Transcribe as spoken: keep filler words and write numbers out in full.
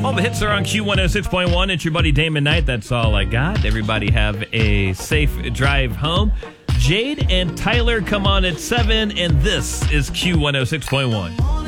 All the hits are on Q one oh six point one. It's your buddy Damon Knight. That's all I got. Everybody have a safe drive home. Jade and Tyler come on at seven, and this is Q one oh six point one.